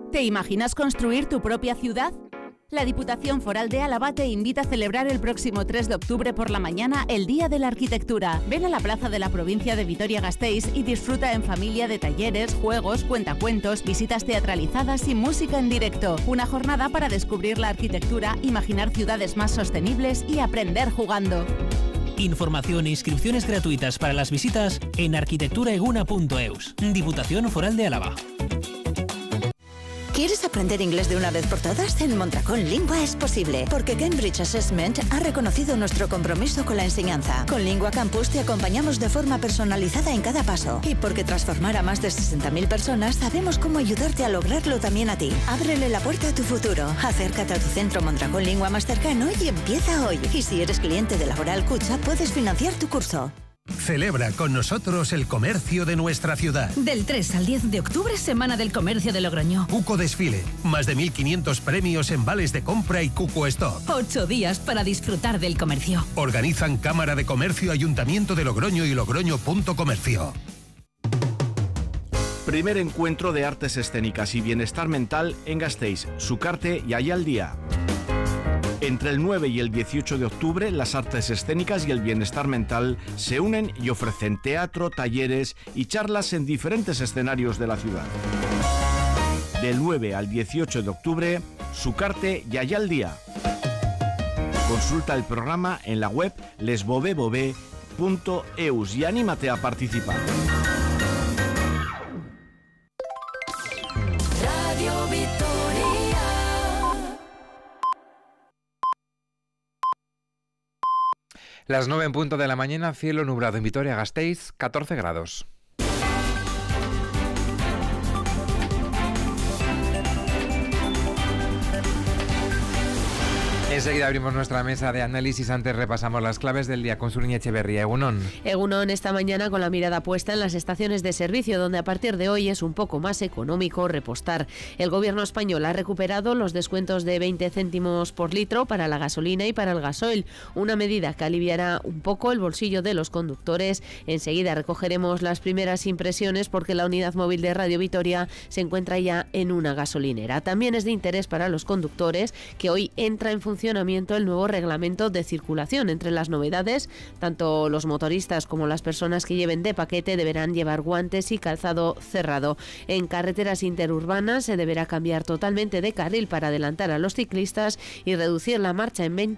¿Te imaginas construir tu propia ciudad? La Diputación Foral de Álava te invita a celebrar el próximo 3 de octubre por la mañana el Día de la Arquitectura. Ven a la plaza de la provincia de Vitoria-Gasteiz y disfruta en familia de talleres, juegos, cuentacuentos, visitas teatralizadas y música en directo. Una jornada para descubrir la arquitectura, imaginar ciudades más sostenibles y aprender jugando. Información e inscripciones gratuitas para las visitas en arquitecturaeguna.eus. Diputación Foral de Álava. ¿Quieres aprender inglés de una vez por todas? En Mondragón Lingua es posible, porque Cambridge Assessment ha reconocido nuestro compromiso con la enseñanza. Con Lingua Campus te acompañamos de forma personalizada en cada paso. Y porque transformar a más de 60.000 personas, sabemos cómo ayudarte a lograrlo también a ti. Ábrele la puerta a tu futuro. Acércate a tu centro Mondragón Lingua más cercano y empieza hoy. Y si eres cliente de Laboral Cucha, puedes financiar tu curso. Celebra con nosotros el comercio de nuestra ciudad. Del 3 al 10 de octubre, Semana del Comercio de Logroño. Cuco Desfile, más de 1.500 premios en vales de compra y Cuco Stop. 8 días para disfrutar del comercio. Organizan Cámara de Comercio, Ayuntamiento de Logroño y Logroño.comercio. Primer encuentro de artes escénicas y bienestar mental en Gasteiz, Sucarte y Ayaldía. Entre el 9 y el 18 de octubre, las artes escénicas y el bienestar mental se unen y ofrecen teatro, talleres y charlas en diferentes escenarios de la ciudad. Del 9 al 18 de octubre, Sucarte y Ayaldía. Consulta el programa en la web lesbobebove.eus y anímate a participar. Radio Victoria. Las 9 en punto de la mañana, cielo nublado en Vitoria-Gasteiz, 14 grados. Enseguida abrimos nuestra mesa de análisis. Antes repasamos las claves del día con Suriña Echeverría. Egunon. Egunon, esta mañana con la mirada puesta en las estaciones de servicio, donde a partir de hoy es un poco más económico repostar. El gobierno español ha recuperado los descuentos de 20 céntimos por litro para la gasolina y para el gasoil, una medida que aliviará un poco el bolsillo de los conductores. Enseguida recogeremos las primeras impresiones porque la unidad móvil de Radio Vitoria se encuentra ya en una gasolinera. También es de interés para los conductores que hoy entra en funcionamiento el nuevo reglamento de circulación. Entre las novedades, tanto los motoristas como las personas que lleven de paquete deberán llevar guantes y calzado cerrado. En carreteras interurbanas se deberá cambiar totalmente de carril para adelantar a los ciclistas y reducir la marcha en 20